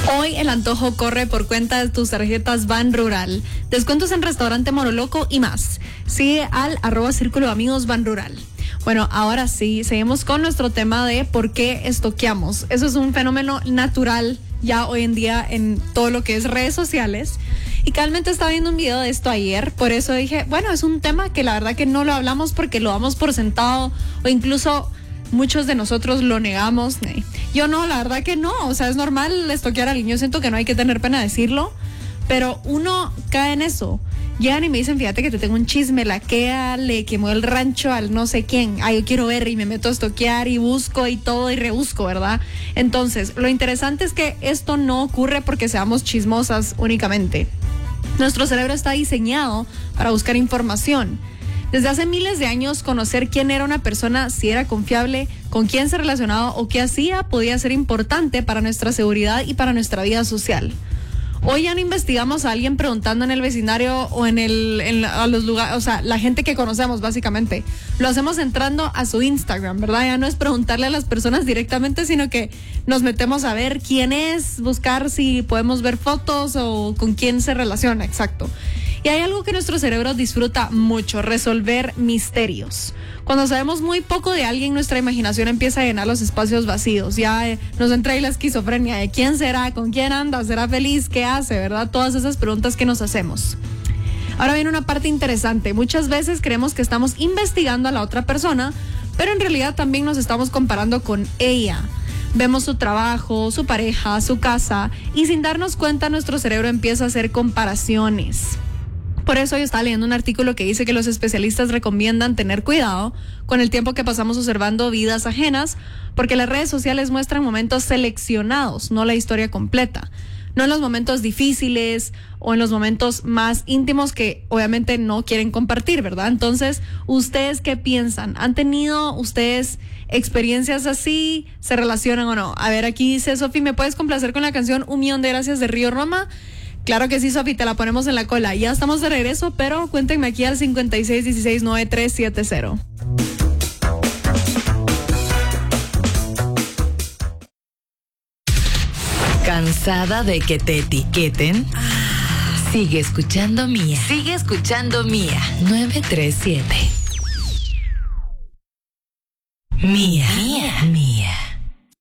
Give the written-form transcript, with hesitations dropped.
Hoy el antojo corre por cuenta de tus tarjetas Ban Rural. Descuentos en Restaurante Moroloco y más. Sigue al @Círculo de Amigos Ban Rural. Bueno, ahora sí, seguimos con nuestro tema de por qué estoqueamos. Eso es un fenómeno natural ya hoy en día en todo lo que es redes sociales. Y realmente estaba viendo un video de esto ayer, por eso dije, bueno, es un tema que la verdad que no lo hablamos porque lo damos por sentado o incluso muchos de nosotros lo negamos. Yo no, la verdad que no, o sea, es normal estoquear a alguien, yo siento que no hay que tener pena decirlo, pero uno cae en eso. Llegan y me dicen, fíjate que te tengo un chisme, la Kea le quemó el rancho al no sé quién, yo quiero ver y me meto a estoquear y busco y todo y rebusco, ¿verdad? Entonces, lo interesante es que esto no ocurre porque seamos chismosas únicamente. Nuestro cerebro está diseñado para buscar información. Desde hace miles de años, conocer quién era una persona, si era confiable, con quién se relacionaba o qué hacía, podía ser importante para nuestra seguridad y para nuestra vida social. Hoy ya no investigamos a alguien preguntando en el vecindario o a los lugares, o sea, la gente que conocemos básicamente. Lo hacemos entrando a su Instagram, ¿verdad? Ya no es preguntarle a las personas directamente, sino que nos metemos a ver quién es, buscar si podemos ver fotos o con quién se relaciona, exacto. Y hay algo que nuestro cerebro disfruta mucho, resolver misterios. Cuando sabemos muy poco de alguien, nuestra imaginación empieza a llenar los espacios vacíos. Ya nos entra ahí la esquizofrenia de quién será, con quién anda, será feliz, qué hace, ¿verdad? Todas esas preguntas que nos hacemos. Ahora viene una parte interesante. Muchas veces creemos que estamos investigando a la otra persona, pero en realidad también nos estamos comparando con ella. Vemos su trabajo, su pareja, su casa, y sin darnos cuenta nuestro cerebro empieza a hacer comparaciones. Por eso yo estaba leyendo un artículo que dice que los especialistas recomiendan tener cuidado con el tiempo que pasamos observando vidas ajenas, porque las redes sociales muestran momentos seleccionados, no la historia completa. No en los momentos difíciles o en los momentos más íntimos que obviamente no quieren compartir, ¿verdad? Entonces, ¿ustedes qué piensan? ¿Han tenido ustedes experiencias así? ¿Se relacionan o no? A ver, aquí dice Sofi, ¿me puedes complacer con la canción Un Millón de Gracias de Río Roma? Claro que sí, Sofi, te la ponemos en la cola. Ya estamos de regreso, pero cuéntenme aquí al 56169370. ¿Cansada de que te etiqueten? Sigue escuchando Mía. Sigue escuchando Mía. 937. Mía. Mía. Mía.